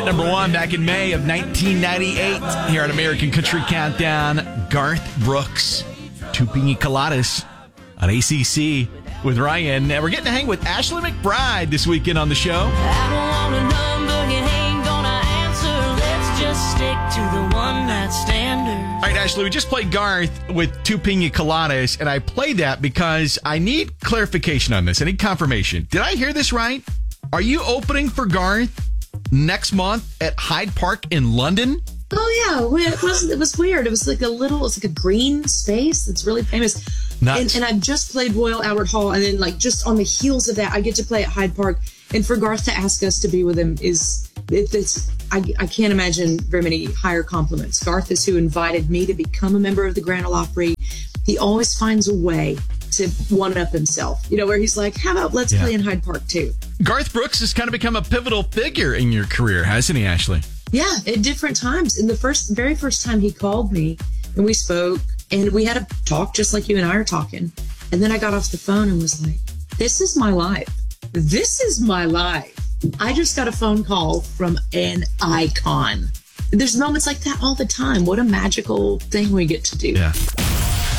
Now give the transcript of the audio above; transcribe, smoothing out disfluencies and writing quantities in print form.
number one back in May of 1998 here on American Country Countdown. Garth Brooks, Two Pina Coladas on ACC with Ryan. And we're getting to hang with Ashley McBryde this weekend on the show. I don't want a number you ain't gonna answer. Let's just stick to the one night standard. All right, Ashley, we just played Garth with Two Pina Coladas, and I played that because I need clarification on this. I need confirmation. Did I hear this right? Are you opening for Garth next month at Hyde Park in London? Oh yeah, it was weird. It was like a green space that's really famous. And I've just played Royal Albert Hall, and then like just on the heels of that, I get to play at Hyde Park. And for Garth to ask us to be with him I can't imagine very many higher compliments. Garth is who invited me to become a member of the Grand Ole Opry. He always finds a way to one-up himself, where he's like, how about let's play in Hyde Park too? Garth Brooks has kind of become a pivotal figure in your career, hasn't he, Ashley? Yeah, at different times. In the very first time he called me and we spoke and we had a talk just like you and I are talking. And then I got off the phone and was like, this is my life. This is my life. I just got a phone call from an icon. There's moments like that all the time. What a magical thing we get to do. Yeah.